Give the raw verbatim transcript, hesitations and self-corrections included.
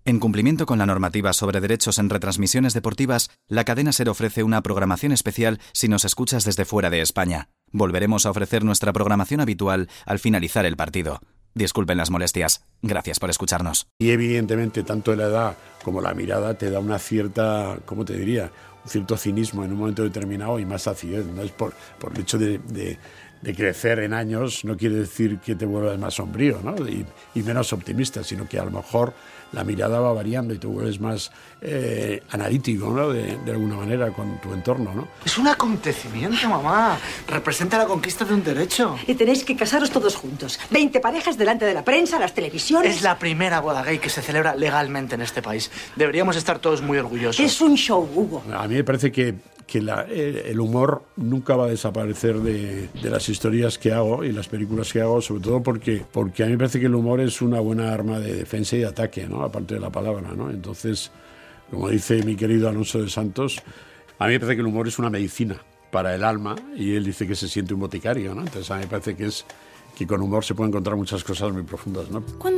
En cumplimiento con la normativa sobre derechos en retransmisiones deportivas, la cadena SER ofrece una programación especial si nos escuchas desde fuera de España. Volveremos a ofrecer nuestra programación habitual al finalizar el partido. Disculpen las molestias. Gracias por escucharnos. Y evidentemente tanto la edad como la mirada te da una cierta, ¿cómo te diría? Un cierto cinismo en un momento determinado y más acidez. No es por, por el hecho de, de, de crecer en años, no quiere decir que te vuelvas más sombrío, ¿no? y, y menos optimista, sino que a lo mejor la mirada va variando y te vuelves más eh, analítico, ¿no? De, de alguna manera con tu entorno, ¿no? Es un acontecimiento, mamá. Representa la conquista de un derecho. Y tenéis que casaros todos juntos. Veinte parejas delante de la prensa, las televisiones. Es la primera boda gay que se celebra legalmente en este país. Deberíamos estar todos muy orgullosos. Es un show, Hugo. A mí me parece que, que la, el humor nunca va a desaparecer de, de las historias que hago y las películas que hago, sobre todo porque, porque a mí me parece que el humor es una buena arma de defensa y de ataque, ¿no? Aparte de la palabra, ¿no? Entonces, como dice mi querido Alonso de Santos, a mí me parece que el humor es una medicina para el alma y él dice que se siente un boticario, ¿no? Entonces a mí me parece que es que con humor se pueden encontrar muchas cosas muy profundas, ¿no?